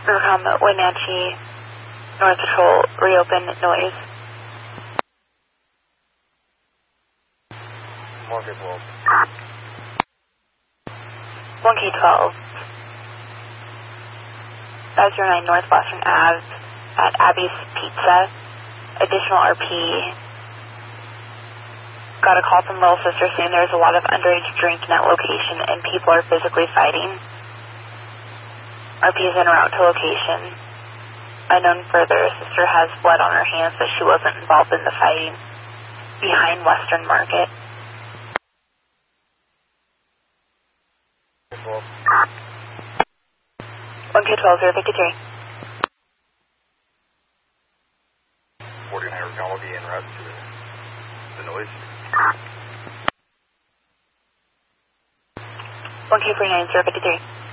Rivercom, Wenatchee, North Patrol, reopen noise. Market 12. 1K12. 509 Northwestern Ave at Abby's Pizza. Additional RP. Got a call from Little Sister saying there's a lot of underage drinking at location and people are physically fighting. RP is en route to location. Unknown further, sister has blood on her hands, but she wasn't involved in the fighting. Behind Western Market. 1K12, 053. 49 Rivercom will be en route to the noise. 1K49, 053.